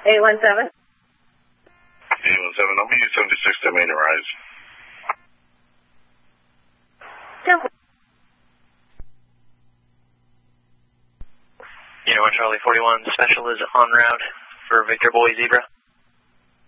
817. 817, I'll be 76 to main rise. 10. Unit 1 Charlie 41, special is en route for Victor Boy Zebra.